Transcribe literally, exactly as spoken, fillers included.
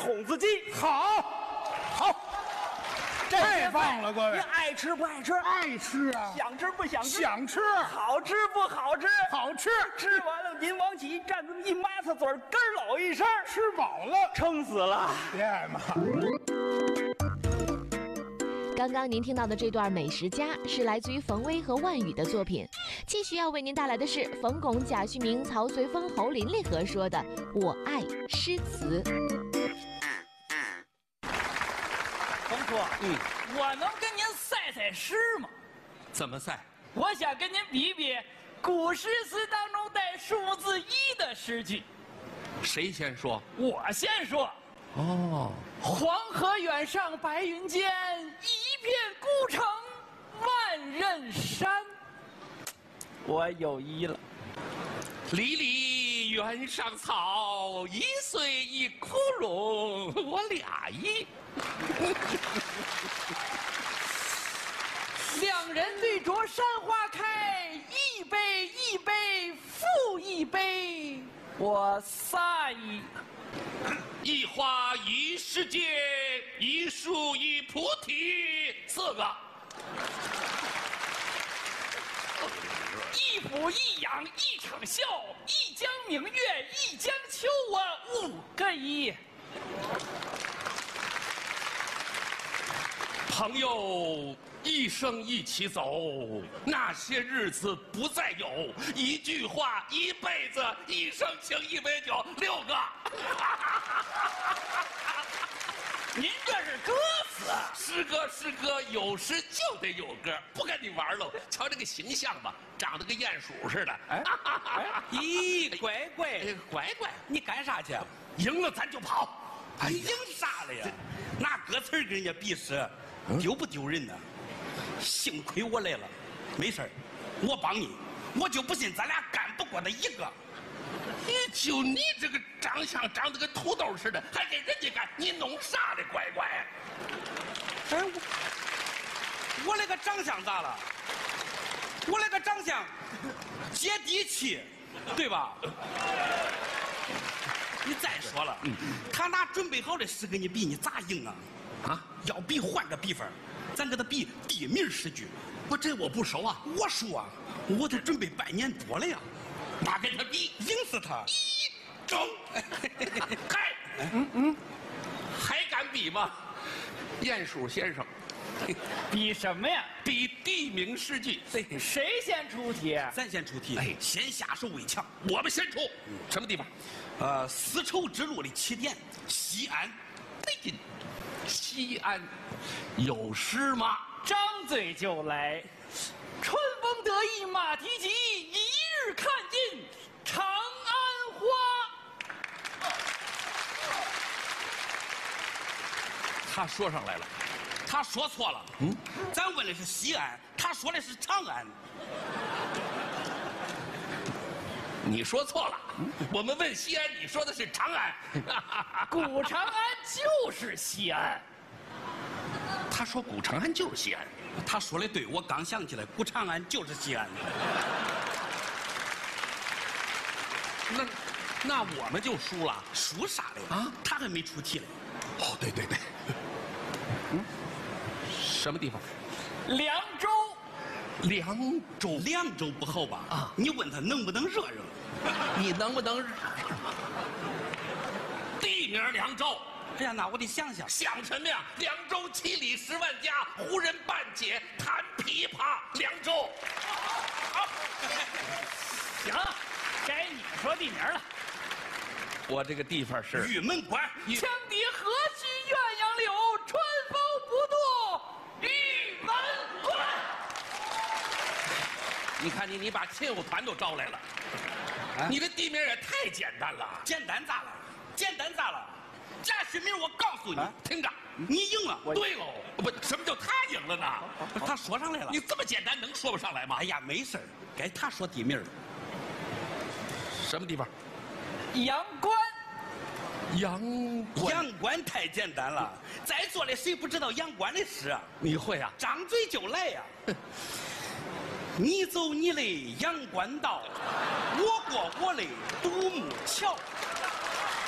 筒子鸡。 好，好，太棒了，各位！ 你爱吃不爱吃？ 爱吃啊！ 想吃不想吃？ 想吃。 好吃不好吃？ 好吃。 吃完了，您往起一站，这么一抹擦嘴，咯老一声， 吃饱了， 撑死了。 别挨骂。 刚刚您听到的这段美食家是来自于冯威和万语的作品。继续要为您带来的是冯巩、贾旭明、曹随风、侯琳丽合说的《我爱诗词》。 冯叔，嗯，我能跟您赛赛诗吗？ 怎么赛？ 我想跟您比比古诗词当中带数字一的诗句。 谁先说？ 我先说。 哦， 黄河远上白云间，一片孤城万仞山。我有一了。 离离原上草，一岁一枯荣。我俩一。 两人对酌山花开，一杯一杯复一杯。我仨一。 一花一世界，一树一菩提，四个。 一俯一仰一场笑，一江明月一江秋啊，五个一。 朋友一生一起走，那些日子不再有。一句话一辈子，一生情一杯酒，六个。 您这是歌词啊？ 诗歌诗歌，有诗就得有歌，不跟你玩喽。瞧这个形象吧，长得跟鼹鼠似的。 哎，哎咦，乖乖， 哎，乖乖， 你干啥去？ 赢了咱就跑。 哎，赢啥了呀？拿歌词跟人家比试，丢不丢人呢？幸亏我来了，没事儿，我帮你。我就不信咱俩干不过他一个。 就你这个长相长得跟土豆似的，还给人家干，你弄啥的，乖乖？ 哎，我我那个长相咋了？我那个长相接地气，对吧？你再说了，他拿准备好的诗跟你比，你咋赢啊？啊，要比换个比法，咱给他比地名诗句。 我这我不熟啊， 我熟啊，我都准备半年多了呀。 那跟他比， 赢死他！ 一中，嗨，嗯嗯，还敢比吗？鼹鼠先生， 比什么呀？ 比地名诗句。 谁先出题？ 咱先出题，哎，先下手为强。 我们先出，什么地方？ 呃，丝绸之路的起点，西安。 哎，西安有诗吗？ 张嘴就来。春风得意马蹄疾，一日看尽长安花。 他说上来了， 他说错了。嗯，咱问的是西安，他说的是长安。 你说错了，我们问西安，你说的是长安。 古长安就是西安。 他说古长安就是西安。 他说的对，我刚想起来，古长安就是西安。 那那我们就输了， 输啥了呀？啊，他还没出题呢。 哦，对对对。嗯，什么地方？ 凉州。 凉州， 凉州不好吧？啊，你问他能不能热热？ 你能不能热？地名凉州。 哎呀，那我得想想， 想什么呀？凉州七里十万家，胡人半解弹琵琶。凉州， 好，行了，该你说地名了。 我这个地方是玉门关。 羌笛何须鸳鸯柳，春风不度玉门关。 你看你，你把亲友团都招来了，啊、你这地名也太简单了。 简单咋了？简单咋了？贾旭明，我告诉你， 啊、听着， 你赢了。 对喽，不，什么叫他赢了呢？ 他说上来了。 你这么简单，能说不上来吗？ 哎呀，没事儿，该他说地名了。 什么地方？ 阳关。 阳关。 阳关太简单了，在座的谁不知道阳关的诗啊？ 你会啊？ 张嘴就来呀、啊！你走你的阳关道，我过我的独木桥。